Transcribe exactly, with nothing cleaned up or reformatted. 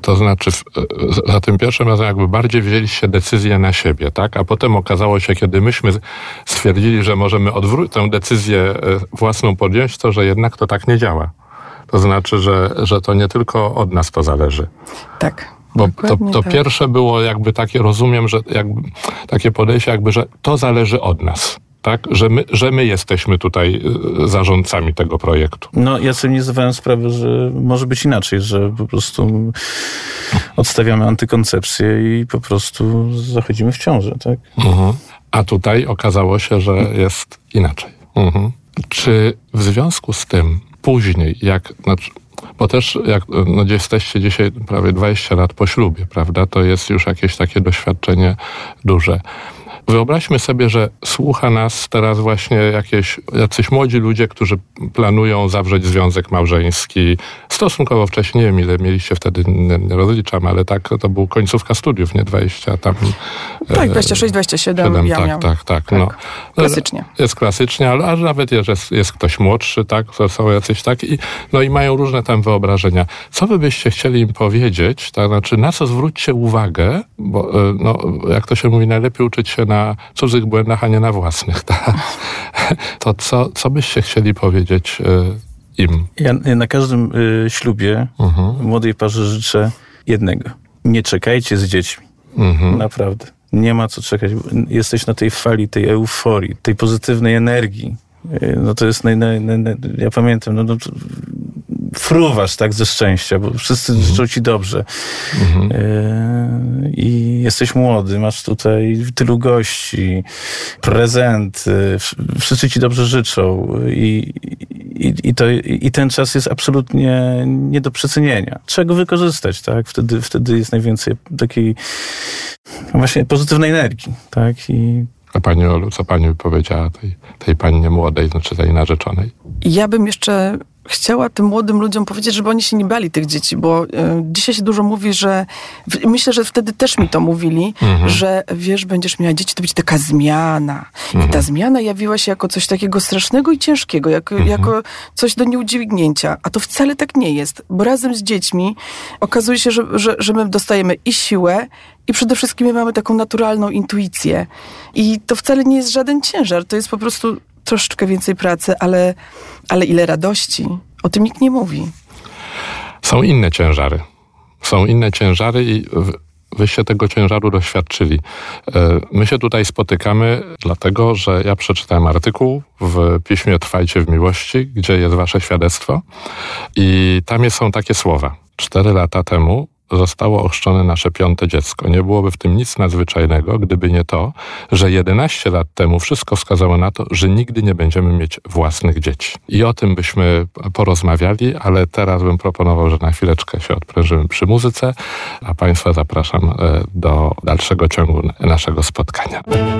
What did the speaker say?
To znaczy w, za tym pierwszym razem jakby bardziej wzięliście decyzję na siebie, tak? A potem okazało się, kiedy myśmy stwierdzili, że możemy odwrócić tę decyzję własną podjąć, to że jednak to tak nie działa. To znaczy, że, że to nie tylko od nas to zależy. Tak. Bo to, to tak. pierwsze było jakby takie, rozumiem, że jakby takie podejście jakby, że to zależy od nas. Tak, że my, że my jesteśmy tutaj zarządcami tego projektu. No, ja sobie nie zdawałem sprawy, że może być inaczej, że po prostu odstawiamy antykoncepcję i po prostu zachodzimy w ciążę, tak? Mhm. A tutaj okazało się, że jest inaczej. Mhm. Czy w związku z tym później, jak, znaczy, bo też jak no, jesteście dzisiaj prawie dwadzieścia lat po ślubie, prawda, to jest już jakieś takie doświadczenie duże. Wyobraźmy sobie, że słucha nas teraz właśnie jakieś, jacyś młodzi ludzie, którzy planują zawrzeć związek małżeński stosunkowo wcześnie. Nie wiem, ile mieliście wtedy, nie, nie rozliczam, ale tak, to był końcówka studiów, nie dwadzieścia tam... Tak, dwadzieścia sześć, dwadzieścia siedem, ja tak, miałam. tak, tak, tak. No. Klasycznie. Jest klasycznie, ale aż nawet jest, jest ktoś młodszy, tak, to są jacyś tak i, no i mają różne tam wyobrażenia. Co wy byście chcieli im powiedzieć, tak, znaczy na co zwróćcie uwagę, bo no, jak to się mówi, najlepiej uczyć się na cudzych błędach, a nie na własnych. Tak? To co, co byście chcieli powiedzieć y, im? Ja, ja na każdym y, ślubie mhm. młodej parze życzę jednego. Nie czekajcie z dziećmi. Mhm. Naprawdę. Nie ma co czekać. Jesteś na tej fali, tej euforii, tej pozytywnej energii. Y, no to jest naj, naj, naj, naj, ja pamiętam, no, no fruwasz tak ze szczęścia, bo wszyscy mhm. życzą ci dobrze. Mhm. Y, I jesteś młody, masz tutaj tylu gości, prezenty, wszyscy ci dobrze życzą i, i, i, to, i ten czas jest absolutnie nie do przecenienia. Trzeba go wykorzystać, tak? Wtedy, wtedy jest najwięcej takiej właśnie pozytywnej energii, tak? I A pani Olu, co pani by powiedziała tej, tej pannie młodej, znaczy tej narzeczonej? Ja bym jeszcze chciała tym młodym ludziom powiedzieć, żeby oni się nie bali tych dzieci, bo y, dzisiaj się dużo mówi, że w, myślę, że wtedy też mi to mówili, mhm. że wiesz, będziesz miała dzieci, to będzie taka zmiana. Mhm. I ta zmiana jawiła się jako coś takiego strasznego i ciężkiego, jak, mhm. jako coś do nieudźwignięcia. A to wcale tak nie jest, bo razem z dziećmi okazuje się, że, że, że my dostajemy i siłę, i przede wszystkim my mamy taką naturalną intuicję. I to wcale nie jest żaden ciężar, to jest po prostu troszeczkę więcej pracy, ale, ale ile radości. O tym nikt nie mówi. Są inne ciężary. Są inne ciężary i wyście tego ciężaru doświadczyli. My się tutaj spotykamy dlatego, że ja przeczytałem artykuł w piśmie Trwajcie w miłości, gdzie jest wasze świadectwo i tam są takie słowa. Cztery lata temu zostało ochrzczone nasze piąte dziecko. Nie byłoby w tym nic nadzwyczajnego, gdyby nie to, że jedenaście lat temu wszystko wskazało na to, że nigdy nie będziemy mieć własnych dzieci. I o tym byśmy porozmawiali, ale teraz bym proponował, że na chwileczkę się odprężymy przy muzyce, a państwa zapraszam do dalszego ciągu naszego spotkania.